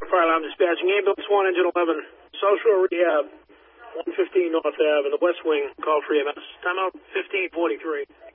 Fire alarm dispatching. Ambulance 1, engine 11. Social rehab. 115 North Ave in the West Wing. Call for EMS. Timeout 15:43.